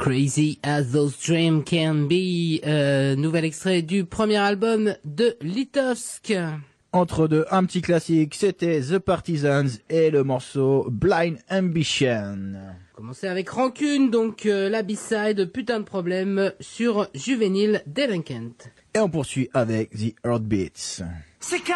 Crazy as those dreams can be, nouvel extrait du premier album de Litovsk. Entre deux, un petit classique, c'était The Partisans et le morceau Blind Ambition. Commencer avec Rancune, donc la B-side Putain de problème sur Juvenile Delinquent. Et on poursuit avec The Heartbeats. C'est